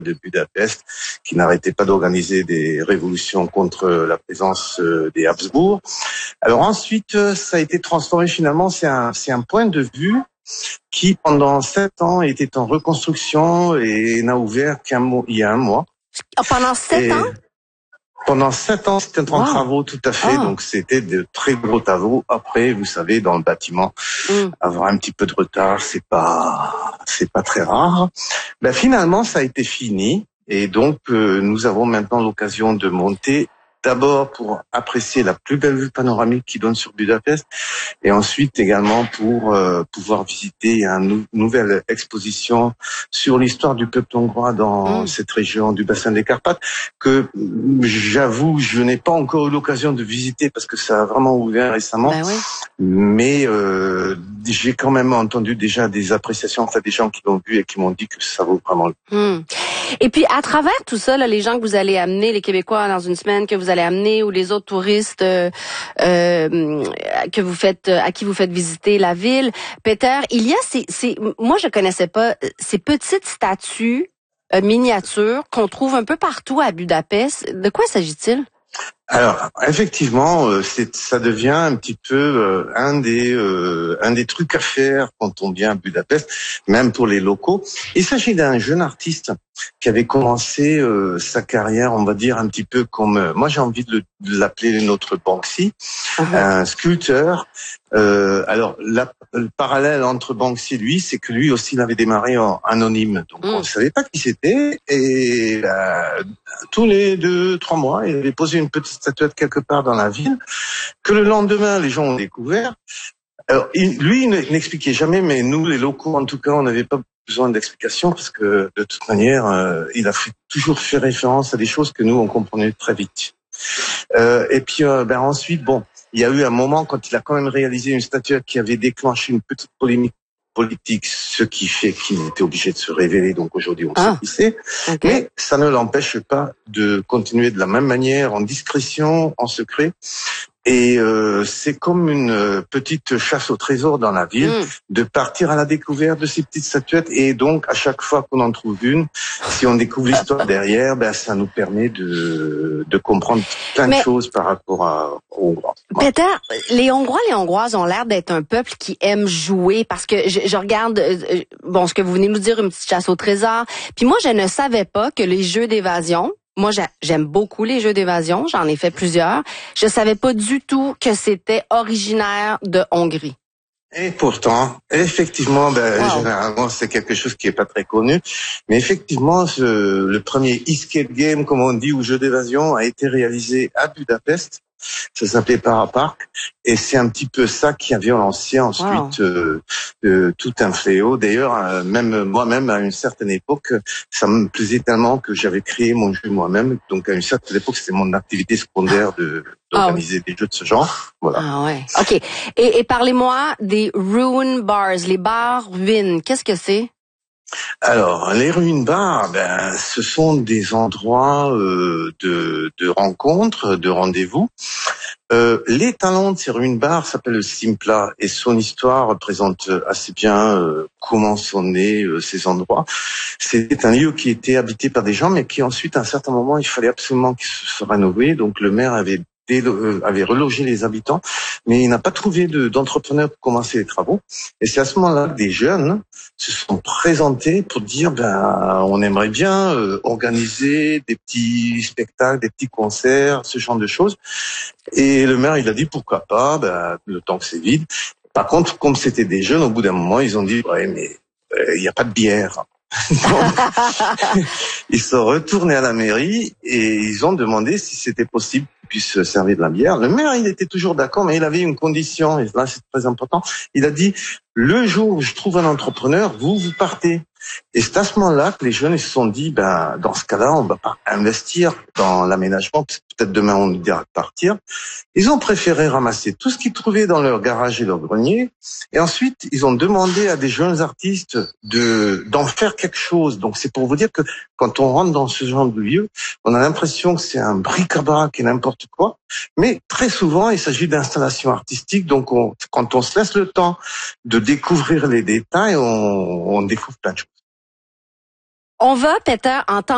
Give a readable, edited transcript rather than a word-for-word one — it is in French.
de Budapest, qui n'arrêtait pas d'organiser des révolutions contre la présence des Habsbourg. Alors ensuite, ça a été transformé finalement, c'est un point de vue qui, pendant 7 ans, était en reconstruction et n'a ouvert il y a un mois. Pendant 7 ans? Pendant 7 ans, c'était en travaux, tout à fait. Donc, c'était de très gros travaux. Après, vous savez, dans le bâtiment, avoir un petit peu de retard, c'est pas très rare. Ben, finalement, ça a été fini. Et donc, nous avons maintenant l'occasion de monter. D'abord pour apprécier la plus belle vue panoramique qui donne sur Budapest, et ensuite également pour pouvoir visiter une nouvelle exposition sur l'histoire du peuple hongrois dans cette région du bassin des Carpates, que j'avoue je n'ai pas encore eu l'occasion de visiter parce que ça a vraiment ouvert récemment. Ben oui. Mais j'ai quand même entendu déjà des appréciations, enfin des gens qui l'ont vu et qui m'ont dit que ça vaut vraiment le coup. Et puis à travers tout ça, là, les gens que vous allez amener, les Québécois dans une semaine que vous allez amener, ou les autres touristes à qui vous faites visiter la ville, Peter, il y a moi je connaissais pas ces petites statues miniatures qu'on trouve un peu partout à Budapest. De quoi s'agit-il? Alors, effectivement, ça devient un petit peu un des trucs à faire quand on vient à Budapest, même pour les locaux. Il s'agit d'un jeune artiste qui avait commencé sa carrière, on va dire, un petit peu comme... moi, j'ai envie de l'appeler notre Banksy, un sculpteur. Alors, le parallèle entre Banksy et lui, c'est que lui aussi, il avait démarré en anonyme. Donc, on ne savait pas qui c'était. Et tous les 2-3 mois, il avait posé une petite statuette quelque part dans la ville, que le lendemain, les gens ont découvert. Alors, lui, il n'expliquait jamais, mais nous, les locaux, en tout cas, on n'avait pas besoin d'explications parce que, de toute manière, il a toujours fait référence à des choses que nous, on comprenait très vite. Et puis, ensuite, il y a eu un moment quand il a quand même réalisé une statuette qui avait déclenché une petite polémique politique, ce qui fait qu'il était obligé de se révéler. Donc aujourd'hui, on sait qui c'est. Okay. Mais ça ne l'empêche pas de continuer de la même manière, en discrétion, en secret. Et c'est comme une petite chasse au trésor dans la ville, de partir à la découverte de ces petites statuettes. Et donc, à chaque fois qu'on en trouve une, si on découvre l'histoire derrière, ça nous permet de comprendre plein de choses par rapport aux Hongrois. Peter, les Hongrois, les Hongroises ont l'air d'être un peuple qui aime jouer, parce que je regarde, ce que vous venez de nous dire, une petite chasse au trésor. Puis moi, je ne savais pas que les jeux d'évasion, moi, j'aime beaucoup les jeux d'évasion. J'en ai fait plusieurs. Je savais pas du tout que c'était originaire de Hongrie. Et pourtant, effectivement, généralement, c'est quelque chose qui est pas très connu. Mais effectivement, le premier escape game, comme on dit, ou jeu d'évasion, a été réalisé à Budapest. Ça s'appelait Parapark, et c'est un petit peu ça qui a lancé ensuite tout un fléau. D'ailleurs, même moi-même, à une certaine époque, ça me plaisait tellement que j'avais créé mon jeu moi-même. Donc, à une certaine époque, c'était mon activité secondaire d'organiser des jeux de ce genre. Voilà. Ah ouais. Ok. Et parlez-moi des ruin bars, les bars ruines. Qu'est-ce que c'est? Alors, les ruin bars, ce sont des endroits de rencontres, de rendez-vous. Les talents de ces ruin bars s'appellent le Simpla, et son histoire représente assez bien comment sont nés ces endroits. C'était un lieu qui était habité par des gens, mais qui ensuite, à un certain moment, il fallait absolument qu'il se rénove. Donc, le maire avait relogé les habitants, mais il n'a pas trouvé d'entrepreneur pour commencer les travaux. Et c'est à ce moment-là que des jeunes se sont présentés pour dire on aimerait bien organiser des petits spectacles, des petits concerts, ce genre de choses. Et le maire, il a dit pourquoi pas, le temps que c'est vide. Par contre, comme c'était des jeunes, au bout d'un moment, ils ont dit ouais, mais il n'y a pas de bière. Donc, ils sont retournés à la mairie et ils ont demandé si c'était possible qu'ils puissent servir de la bière. Le maire, il était toujours d'accord, mais il avait une condition, et là c'est très important. Il a dit, le jour où je trouve un entrepreneur, vous partez. Et c'est à ce moment-là que les jeunes ils se sont dit, dans ce cas-là, on va pas investir dans l'aménagement, peut-être demain on nous dira de partir. Ils ont préféré ramasser tout ce qu'ils trouvaient dans leur garage et leur grenier, et ensuite ils ont demandé à des jeunes artistes d'en faire quelque chose. Donc c'est pour vous dire que quand on rentre dans ce genre de lieu, on a l'impression que c'est un bric-à-brac et n'importe quoi, mais très souvent il s'agit d'installations artistiques. Donc quand on se laisse le temps de découvrir les détails, on découvre plein de choses. On va, Peter, entendre